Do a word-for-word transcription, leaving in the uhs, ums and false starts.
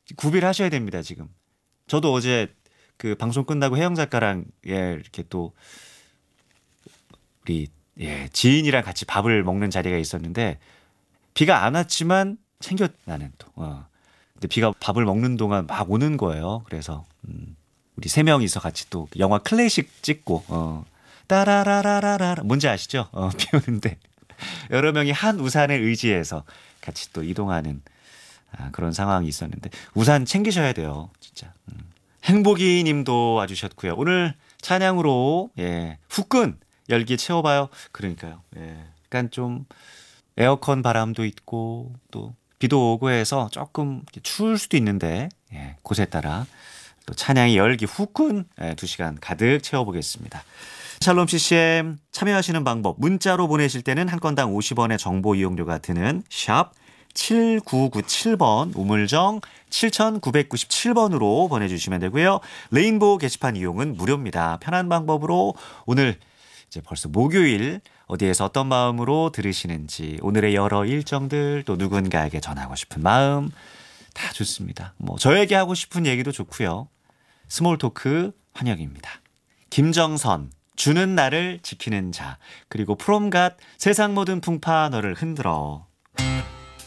구비를 하셔야 됩니다, 지금. 저도 어제 그 방송 끝나고 혜영 작가랑 예, 이렇게 또 우리 예, 지인이랑 같이 밥을 먹는 자리가 있었는데 비가 안 왔지만 챙겨 나는 또. 어. 근데 비가 밥을 먹는 동안 막 오는 거예요. 그래서 음, 우리 세 명이서 같이 또 영화 클래식 찍고 어. 따라라라라라 뭔지 아시죠? 어, 비 오는데 여러 명이 한 우산을 의지해서 같이 또 이동하는 아, 그런 상황이 있었는데 우산 챙기셔야 돼요, 진짜. 음. 행복이 님도 와주셨고요. 오늘 찬양으로 예, 후끈 열기 채워봐요. 그러니까요. 예. 약간 좀 에어컨 바람도 있고 또 비도 오고 해서 조금 추울 수도 있는데 예, 곳에 따라 또 찬양이 열기 후끈 예, 두 시간 가득 채워보겠습니다. 샬롬 씨씨엠 참여하시는 방법 문자로 보내실 때는 한 건당 오십 원의 정보 이용료가 드는 샵 칠구구칠 번 우물정 칠구구칠 번으로 보내주시면 되고요. 레인보우 게시판 이용은 무료입니다. 편한 방법으로 오늘 이제 벌써 목요일 어디에서 어떤 마음으로 들으시는지 오늘의 여러 일정들 또 누군가에게 전하고 싶은 마음 다 좋습니다. 뭐 저에게 하고 싶은 얘기도 좋고요. 스몰 토크 환영입니다. 김정선 주는 나를 지키는 자 그리고 프롬갓 세상 모든 풍파 너를 흔들어